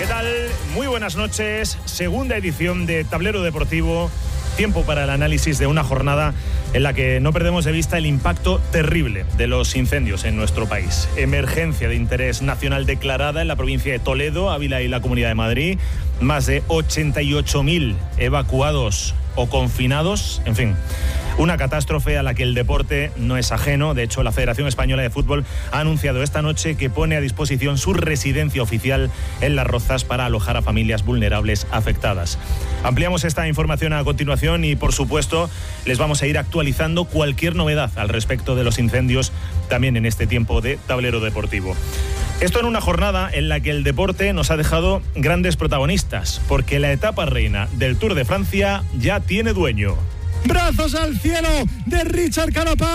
¿Qué tal? Muy buenas noches. Segunda edición de Tablero Deportivo. Tiempo para el análisis de una jornada en la que no perdemos de vista el impacto terrible de los incendios en nuestro país. Emergencia de interés nacional declarada en la provincia de Toledo, Ávila y la Comunidad de Madrid. Más de 88.000 evacuados o confinados. En fin, una catástrofe a la que el deporte no es ajeno. De hecho, la Federación Española de Fútbol ha anunciado esta noche que pone a disposición su residencia oficial en Las Rozas para alojar a familias vulnerables afectadas. Ampliamos esta información a continuación y, por supuesto, les vamos a ir actualizando cualquier novedad al respecto de los incendios también en este tiempo de Tablero Deportivo. Esto en una jornada en la que el deporte nos ha dejado grandes protagonistas, porque la etapa reina del Tour de Francia ya tiene dueño. Brazos al cielo de Richard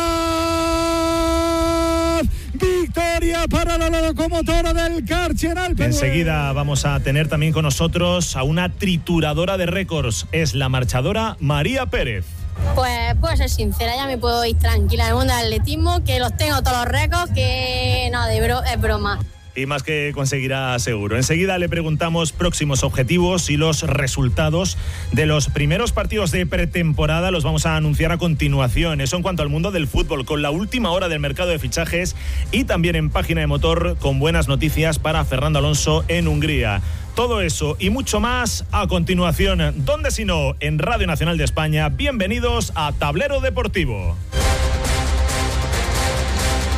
Carapaz. Victoria para la locomotora del Carchenal. Enseguida vamos a tener también con nosotros a una trituradora de récords. Es la marchadora María Pérez. Pues puedo ser sincera, ya me puedo ir tranquila en el mundo del atletismo, que los tengo todos los récords, que no, es broma. Y más que conseguirá seguro. Enseguida le preguntamos próximos objetivos y los resultados de los primeros partidos de pretemporada. Los vamos a anunciar a continuación. Eso en cuanto al mundo del fútbol, con la última hora del mercado de fichajes y también en Página de Motor con buenas noticias para Fernando Alonso en Hungría. Todo eso y mucho más a continuación. ¿Dónde si no? En Radio Nacional de España. Bienvenidos a Tablero Deportivo.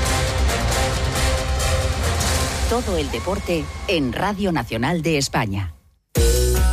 Todo el deporte en Radio Nacional de España.